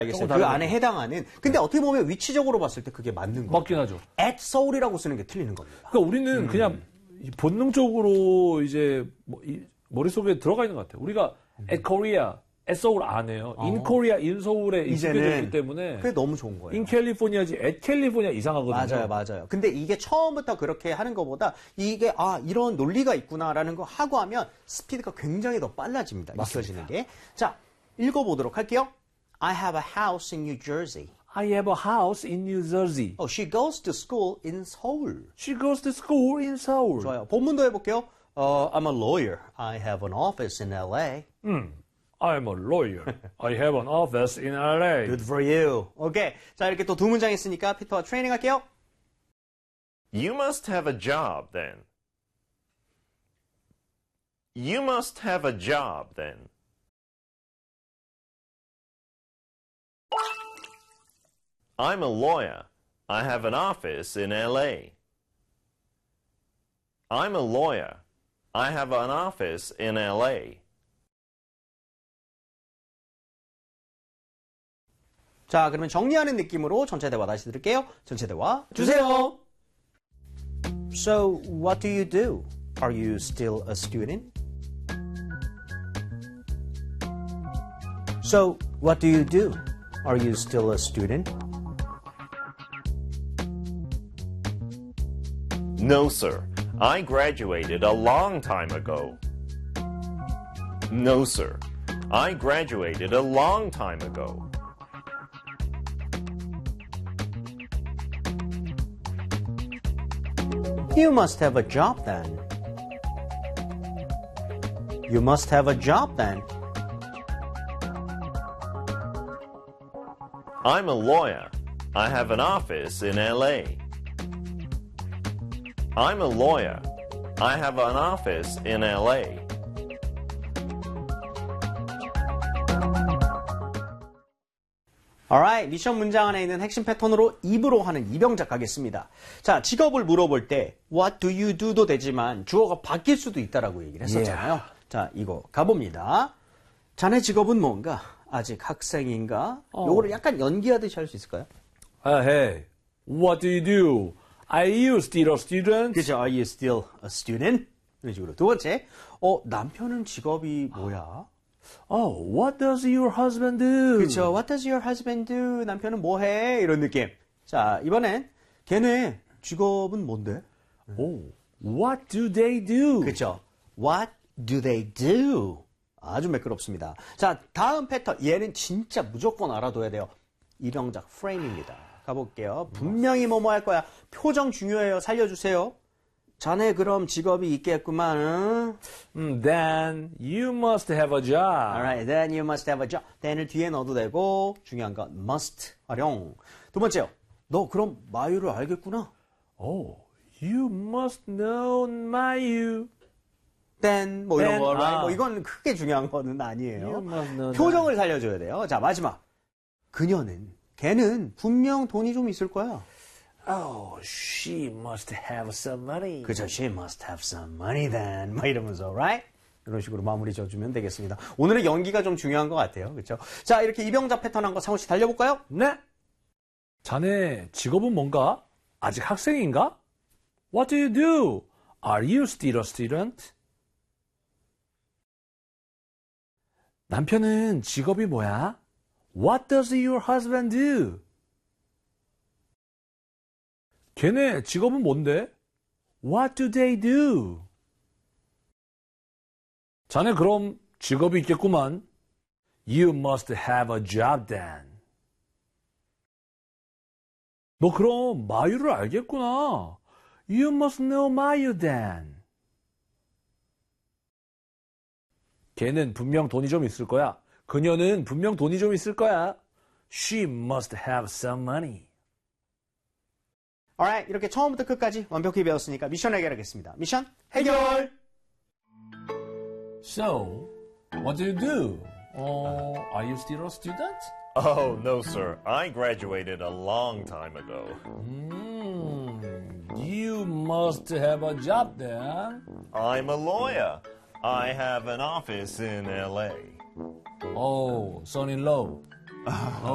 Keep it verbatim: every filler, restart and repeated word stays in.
알겠어요. 그 안에 해당하는. 근데 어떻게 보면 위치적으로 봤을 때 그게 맞는 거예요. 맞긴 하죠. at Seoul이라고 쓰는 게 틀리는 겁니다. 그러니까 우리는 음. 그냥 본능적으로 이제 머릿속에 들어가 있는 것 같아요. 우리가 음. at Korea, at Seoul 안 해요. 어. in Korea, in Seoul에 익숙해졌기 때문에. 그게 너무 좋은 거예요. in California지 at California 이상하거든요. 맞아요, 맞아요. 근데 이게 처음부터 그렇게 하는 것보다 이게 아 이런 논리가 있구나라는 거 하고 하면 스피드가 굉장히 더 빨라집니다. 익혀지는 게. 자, 읽어보도록 할게요. I have a house in New Jersey. I have a house in New Jersey. Oh, she goes to school in Seoul. She goes to school in Seoul. 좋아요. 본문도 해볼게요. Uh, I'm a lawyer. I have an office in L A. 음, I'm a lawyer. I have an office in L A. Good for you. 오케이. 자, 이렇게 또 두 문장 있으니까 피터와 트레이닝 할게요. You must have a job then. You must have a job then. I'm a lawyer. I have an office in L A. I'm a lawyer. I have an office in L A. 자, 그러면 정리하는 느낌으로 전체 대화 다시 들을게요. 전체 대화 주세요. So, what do you do? Are you still a student? So, what do you do? Are you still a student? No, sir. I graduated a long time ago. No, sir. I graduated a long time ago. You must have a job then. You must have a job then. I'm a lawyer. I have an office in L A. I'm a lawyer. I have an office in L A. Alright, 미션 문장 안에 있는 핵심 패턴으로 입으로 하는 이병작 가겠습니다. 자, 직업을 물어볼 때 What do you do도 되지만 주어가 바뀔 수도 있다라고 얘기를 했었잖아요. Yeah. 자, 이거 가봅니다. 자네 직업은 뭔가? 아직 학생인가? 어. 요거를 약간 연기하듯이 할 수 있을까요? Uh, hey, what do you do? Are you still a student? 그죠, are you still a student? 이런 식으로. 두 번째, 어, 남편은 직업이 뭐야? Oh, what does your husband do? 그렇죠. What does your husband do? 남편은 뭐 해? 이런 느낌. 자, 이번엔 걔네 직업은 뭔데? Oh, what do they do? 그렇죠. What do they do? 아주 매끄럽습니다. 자, 다음 패턴. 얘는 진짜 무조건 알아둬야 돼요. 이병작 프레임입니다. 가볼게요. 분명히 뭐뭐 할 거야. 표정 중요해요. 살려주세요. 자네 그럼 직업이 있겠구만. 응? Mm, then you must have a job. Alright, then you must have a job. then을 뒤에 넣어도 되고 중요한 건 must 활용. 두 번째요. 너 그럼 마유를 알겠구나. Oh, you must know 마유. then 뭐 이런 then, 거, right? 아. 뭐 이건 크게 중요한 거는 아니에요. You must know 표정을 살려줘야 돼요. 자, 마지막. 그녀는 걔는 분명 돈이 좀 있을 거야. Oh, she must have some money. 그죠? She must have some money then. 막 이러면서, right? 이런 식으로 마무리 지어주면 되겠습니다. 오늘의 연기가 좀 중요한 것 같아요. 그렇죠? 자, 이렇게 이병작 패턴 한 거 상우 씨 달려볼까요? 네. 자네 직업은 뭔가? 아직 학생인가? What do you do? Are you still a student? 남편은 직업이 뭐야? What does your husband do? 걔네 직업은 뭔데? What do they do? 자네 그럼 직업이 있겠구만. You must have a job then. 너 그럼 마유를 알겠구나. You must know 마유 then. 걔는 분명 돈이 좀 있을 거야. 그녀는 분명 돈이 좀 있을 거야. She must have some money. Alright, 이렇게 처음부터 끝까지 완벽히 배웠으니까 미션 해결하겠습니다. 미션 해결! So, what do you do? Uh, are you still a student? Oh, no, sir. I graduated a long time ago. Mm, you must have a job then. I'm a lawyer. I have an office in L A. Oh, son-in-law.